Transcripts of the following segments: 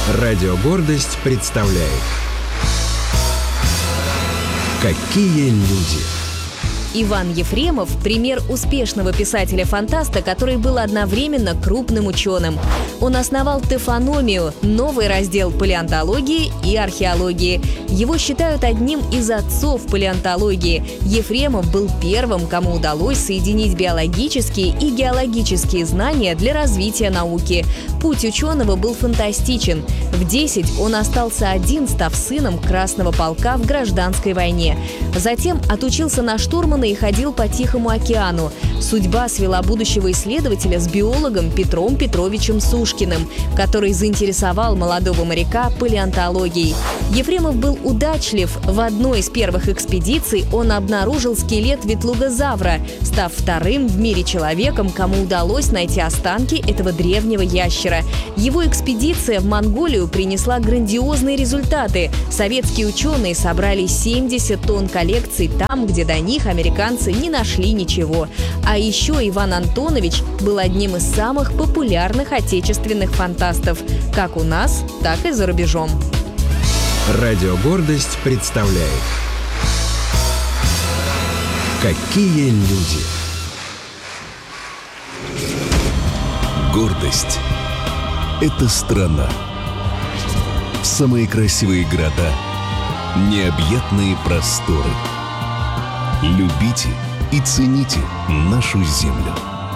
Радио «Гордость» представляет «Какие люди». Иван Ефремов – пример успешного писателя-фантаста, который был одновременно крупным ученым. Он основал Тефономию – новый раздел палеонтологии и археологии. Его считают одним из отцов палеонтологии. Ефремов был первым, кому удалось соединить биологические и геологические знания для развития науки. Путь ученого был фантастичен. В 10 он остался один, став сыном Красного полка в гражданской войне. Затем отучился на штурмана и ходил по Тихому океану. Судьба свела будущего исследователя с биологом Петром Петровичем Сушкиным, который заинтересовал молодого моряка палеонтологией. Ефремов был удачлив. В одной из первых экспедиций он обнаружил скелет ветлугозавра, став вторым в мире человеком, кому удалось найти останки этого древнего ящера. Его экспедиция в Монголию принесла грандиозные результаты. Советские ученые собрали 70 тонн коллекций там, где до них американцы не нашли ничего. А еще Иван Антонович был одним из самых популярных отечественных фантастов, как у нас, так и за рубежом. Радио «Гордость» представляет «Какие люди». Гордость – это страна. Самые красивые города, необъятные просторы. Любите и цените нашу землю.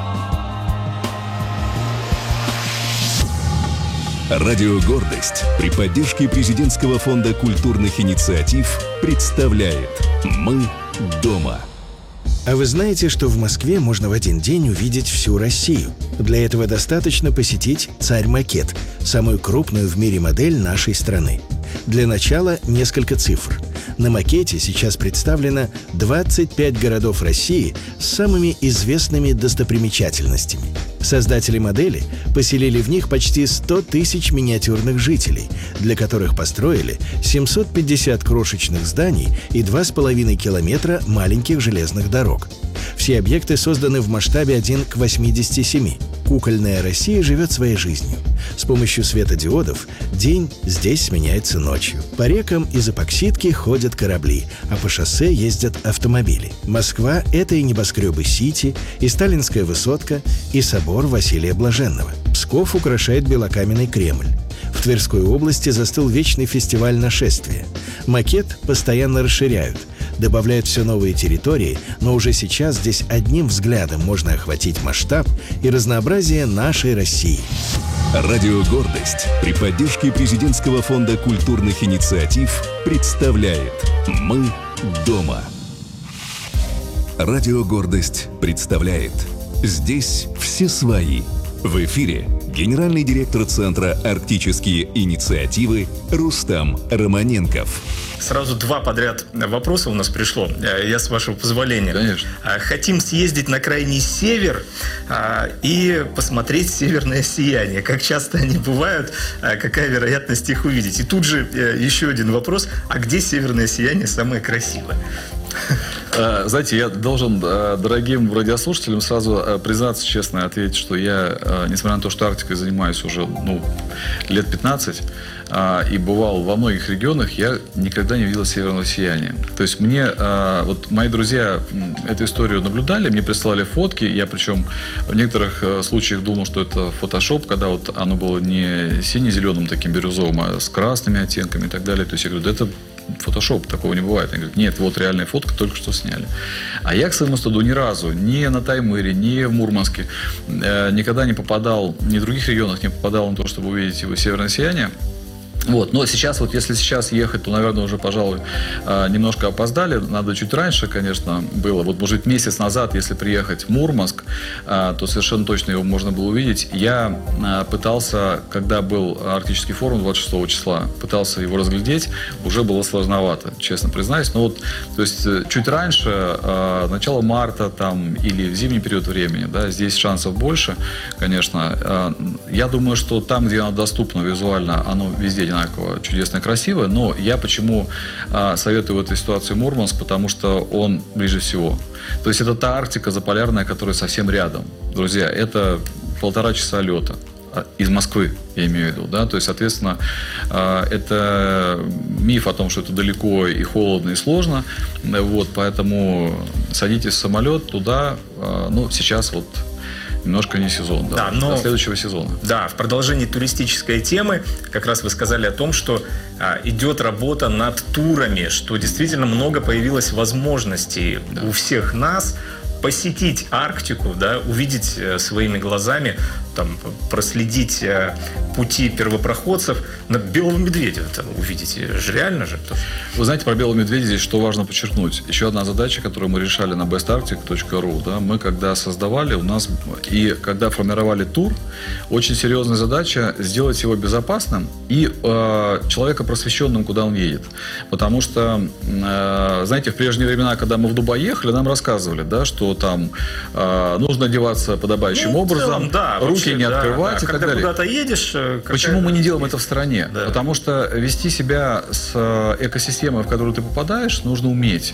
Радио «Гордость» при поддержке Президентского фонда культурных инициатив представляет «Мы дома». А вы знаете, что в Москве можно в один день увидеть всю Россию? Для этого достаточно посетить «Царь-макет», самую крупную в мире модель нашей страны. Для начала несколько цифр. На макете сейчас представлено 25 городов России с самыми известными достопримечательностями. Создатели модели поселили в них почти 100 тысяч миниатюрных жителей, для которых построили 750 крошечных зданий и 2,5 километра маленьких железных дорог. Все объекты созданы в масштабе 1 к 87. Кукольная Россия живет своей жизнью. С помощью светодиодов день здесь сменяется ночью. По рекам из эпоксидки ходят корабли, а по шоссе ездят автомобили. Москва — это и небоскребы Сити, и Сталинская высотка, и собор Василия Блаженного. Псков украшает белокаменный Кремль. В Тверской области застыл вечный фестиваль нашествия. Макет постоянно расширяют, добавляют все новые территории, но уже сейчас здесь одним взглядом можно охватить масштаб и разнообразие нашей России. Радио «Гордость» при поддержке Президентского фонда культурных инициатив представляет «Мы дома». Радио «Гордость» представляет «Здесь все свои». В эфире генеральный директор Центра «Арктические инициативы» Рустам Романенков. Сразу два подряд вопроса у нас пришло. Я, с вашего позволения. Конечно. Хотим съездить на крайний север и посмотреть северное сияние. Как часто они бывают, какая вероятность их увидеть? И тут же еще один вопрос. А где северное сияние самое красивое? Знаете, я должен дорогим радиослушателям сразу признаться честно и ответить, что я, несмотря на то, что Арктикой занимаюсь уже лет 15 и бывал во многих регионах, я никогда не видел северного сияния. То есть мне, вот мои друзья эту историю наблюдали, мне прислали фотки, я причем в некоторых случаях думал, что это фотошоп, когда вот оно было не сине-зеленым таким бирюзовым, а с красными оттенками и так далее. То есть я говорю, да это фотошоп, такого не бывает. Они говорят, нет, вот реальная фотка, только что сняли. А я, к своему стыду, ни разу ни на Таймыре, ни в Мурманске никогда не попадал, ни в других регионах не попадал на то, чтобы увидеть его северное сияние. Вот. Но сейчас, вот если сейчас ехать, то, наверное, уже, пожалуй, немножко опоздали. Надо чуть раньше, конечно, было. Вот, может быть, месяц назад, если приехать в Мурманск, то совершенно точно его можно было увидеть. Я пытался, когда был Арктический форум 26 числа, пытался его разглядеть, уже было сложновато, честно признаюсь. Но вот, то есть, чуть раньше, начало марта там, или в зимний период времени, да, здесь шансов больше, конечно. Я думаю, что там, где оно доступно визуально, оно везде одинаково чудесно и красиво, но я почему советую в этой ситуации Мурманск, потому что он ближе всего. То есть это та Арктика заполярная, которая совсем рядом. Друзья, это 1,5 часа лета. из Москвы, я имею в виду, да, то есть, соответственно, это миф о том, что это далеко и холодно, и сложно, вот, поэтому садитесь в самолет туда, ну, сейчас вот немножко не сезон, да, до следующего сезона. Да, в продолжении туристической темы как раз вы сказали о том, что идет работа над турами, что действительно много появилось возможностей у всех нас посетить Арктику, да, увидеть своими глазами, там, проследить пути первопроходцев, на белого медведя там увидите. Реально же. Вы знаете, про белого медведя здесь что важно подчеркнуть. Еще одна задача, которую мы решали на bestarctic.ru, да, мы когда создавали, у нас и когда формировали тур, очень серьезная задача сделать его безопасным и человека просвещенным, куда он едет. Потому что, знаете, в прежние времена, когда мы в Дубай ехали, нам рассказывали, да, что там нужно одеваться подобающим образом, да, руки не открывать и так далее. Когда куда-то едешь... Почему мы не делаем это в стране? Да. Потому что вести себя с экосистемой, в которую ты попадаешь, нужно уметь.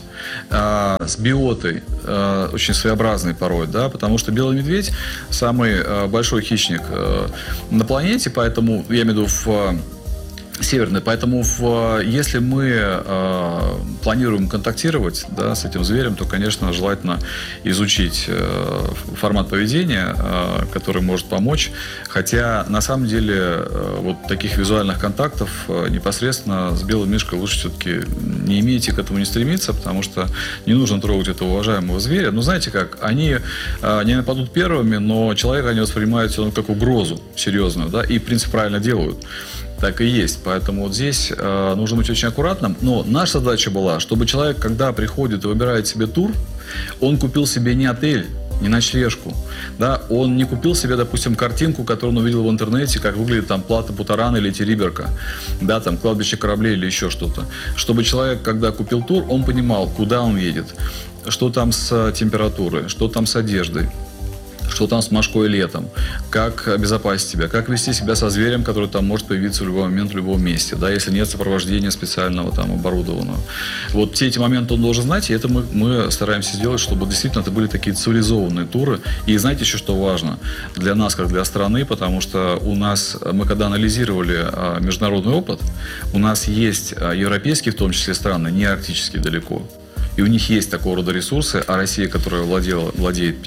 С биотой, очень своеобразной порой, да, потому что белый медведь самый большой хищник на планете, поэтому, я имею в виду, северный. Поэтому если мы планируем контактировать, да, с этим зверем, то, конечно, желательно изучить формат поведения, который может помочь. Хотя, на самом деле, вот таких визуальных контактов непосредственно с белым мишкой лучше все-таки не иметь и к этому не стремиться, потому что не нужно трогать этого уважаемого зверя. Но знаете как, они не нападут первыми, но человека они воспринимают все равно как угрозу серьезную, да, и, в принципе, правильно делают. Так и есть. Поэтому вот здесь нужно быть очень аккуратным. Но наша задача была, чтобы человек, когда приходит и выбирает себе тур, он купил себе не отель, не ночлежку. Да? Он не купил себе, допустим, картинку, которую он увидел в интернете, как выглядит там плато Путарана или Териберка, да, там кладбище кораблей или еще что-то. Чтобы человек, когда купил тур, он понимал, куда он едет, что там с температурой, что там с одеждой, что там с мошкой летом, как обезопасить себя, как вести себя со зверем, который там может появиться в любой момент, в любом месте, да, если нет сопровождения специального там оборудованного. Вот все эти моменты он должен знать, и это мы стараемся сделать, чтобы действительно это были такие цивилизованные туры. И знаете еще, что важно для нас, как для страны, потому что у нас, мы когда анализировали международный опыт, у нас есть европейские, в том числе страны, не арктические далеко. И у них есть такого рода ресурсы, а Россия, которая владеет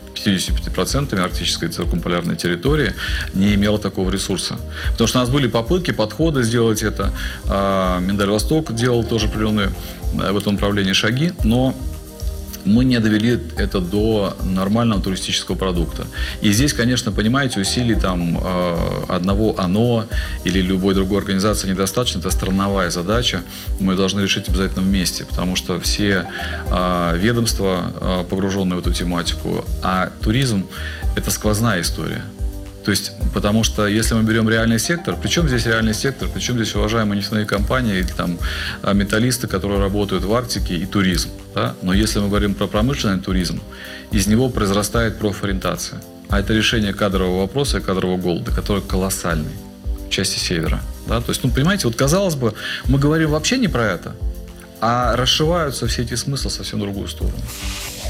55% арктической циркумполярной территории, не имела такого ресурса. Потому что у нас были попытки, подходы сделать это. Миндаль-Восток делал тоже определенные в этом направлении шаги, но мы не довели это до нормального туристического продукта. И здесь, конечно, понимаете, усилий там одного ОНО или любой другой организации недостаточно. Это страновая задача. Мы должны решить обязательно вместе, потому что все ведомства погружены в эту тематику, а туризм – это сквозная история. То есть, потому что если мы берем реальный сектор, причем здесь реальный сектор, причем здесь уважаемые нефтяные компании, или там металлисты, которые работают в Арктике, и туризм. Да? Но если мы говорим про промышленный туризм, из него произрастает профориентация. А это решение кадрового вопроса и кадрового голода, который колоссальный в части севера. Да? То есть, понимаете, вот казалось бы, мы говорим вообще не про это, а расшиваются все эти смыслы совсем в другую сторону.